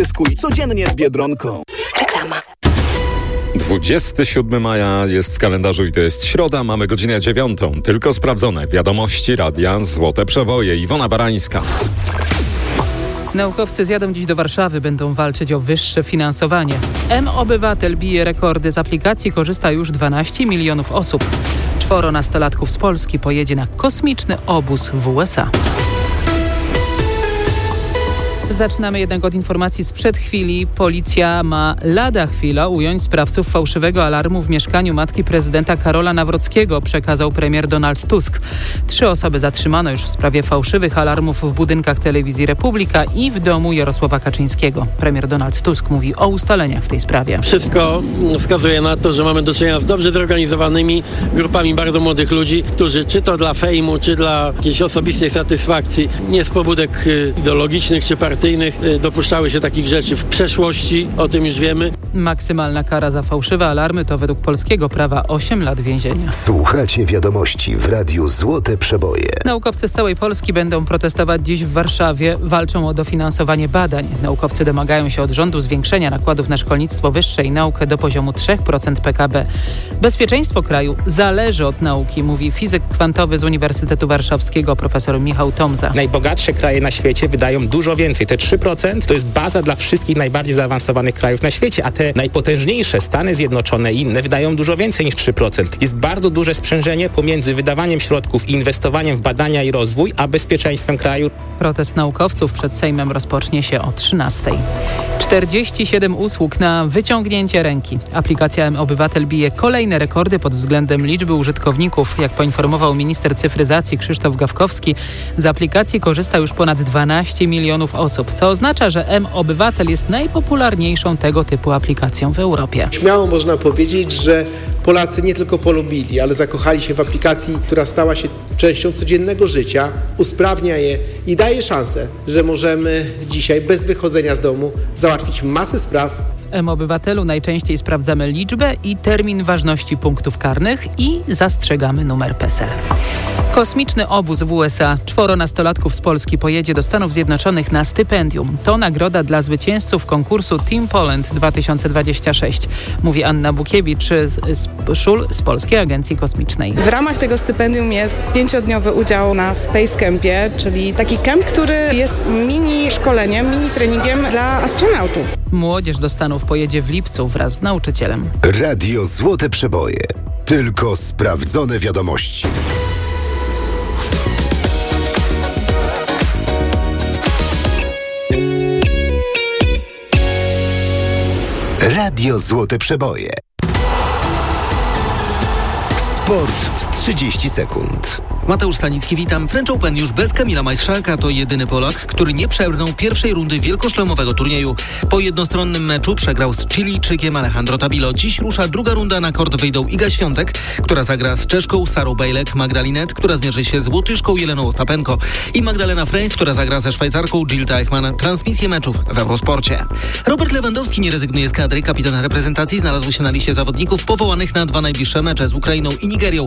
Zyskuj codziennie z Biedronką. Reklama. 27 maja jest w kalendarzu i to jest środa, mamy godzinę 9. Tylko sprawdzone wiadomości radia Złote Przeboje. Iwona Barańska. Naukowcy zjadą dziś do Warszawy, będą walczyć o wyższe finansowanie. M-Obywatel bije rekordy. Z aplikacji korzysta już 12 milionów osób. 4 nastolatków z Polski pojedzie na kosmiczny obóz w USA. Zaczynamy jednak od informacji sprzed chwili. Policja ma lada chwila ująć sprawców fałszywego alarmu w mieszkaniu matki prezydenta Karola Nawrockiego, przekazał premier Donald Tusk. 3 osoby zatrzymano już w sprawie fałszywych alarmów w budynkach telewizji Republika i w domu Jarosława Kaczyńskiego. Premier Donald Tusk mówi o ustaleniach w tej sprawie. Wszystko wskazuje na to, że mamy do czynienia z dobrze zorganizowanymi grupami bardzo młodych ludzi, którzy czy to dla fejmu, czy dla jakiejś osobistej satysfakcji, nie z pobudek ideologicznych czy partyjnych, dopuszczały się takich rzeczy w przeszłości, o tym już wiemy. Maksymalna kara za fałszywe alarmy to według polskiego prawa 8 lat więzienia. Słuchacie wiadomości w Radiu Złote Przeboje. Naukowcy z całej Polski będą protestować dziś w Warszawie. Walczą o dofinansowanie badań. Naukowcy domagają się od rządu zwiększenia nakładów na szkolnictwo wyższe i naukę do poziomu 3% PKB. Bezpieczeństwo kraju zależy od nauki, mówi fizyk kwantowy z Uniwersytetu Warszawskiego profesor Michał Tomza. Najbogatsze kraje na świecie wydają dużo więcej. Te 3% to jest baza dla wszystkich najbardziej zaawansowanych krajów na świecie, a te najpotężniejsze, Stany Zjednoczone i inne, wydają dużo więcej niż 3%. Jest bardzo duże sprzężenie pomiędzy wydawaniem środków i inwestowaniem w badania i rozwój, a bezpieczeństwem kraju. Protest naukowców przed Sejmem rozpocznie się o 13:00. 47 usług na wyciągnięcie ręki. Aplikacja M-Obywatel bije kolejne rekordy pod względem liczby użytkowników. Jak poinformował minister cyfryzacji Krzysztof Gawkowski, z aplikacji korzysta już ponad 12 milionów osób, co oznacza, że M-Obywatel jest najpopularniejszą tego typu aplikacją w Europie. Śmiało można powiedzieć, że Polacy nie tylko polubili, ale zakochali się w aplikacji, która stała się częścią codziennego życia, usprawnia je i daje szansę, że możemy dzisiaj bez wychodzenia z domu załatwić masę spraw. W M-Obywatelu najczęściej sprawdzamy liczbę i termin ważności punktów karnych i zastrzegamy numer PESEL. Kosmiczny obóz w USA. 4 nastolatków z Polski pojedzie do Stanów Zjednoczonych na stypendium. To nagroda dla zwycięzców konkursu Team Poland 2026, mówi Anna Bukiewicz Szul z Polskiej Agencji Kosmicznej. W ramach tego stypendium jest 5-dniowy udział na Space Campie, czyli taki camp, który jest mini szkoleniem, mini treningiem dla astronautów. Młodzież do Stanów pojedzie w lipcu wraz z nauczycielem. Radio Złote Przeboje. Tylko sprawdzone wiadomości. Radio Złote Przeboje. Sport w 30 sekund. Mateusz Stanicki, witam. French Open już bez Kamila Majchrzaka to jedyny Polak, który nie przebrnął pierwszej rundy wielkoszlemowego turnieju. Po jednostronnym meczu przegrał z Chilijczykiem Alejandro Tabilo. Dziś rusza druga runda, na kort wyjdą Iga Świątek, która zagra z Czeszką Sarą Bejlek, Magdalinet, która zmierzy się z Łotyszką Jeleną Ostapenko i Magdalena Frey, która zagra ze Szwajcarką Jill Teichmann. Transmisję meczów w Eurosporcie. Robert Lewandowski nie rezygnuje z kadry. Kapitan reprezentacji znalazł się na liście zawodników powołanych na 2 najbliższe mecze z Ukrainą i Nigerią.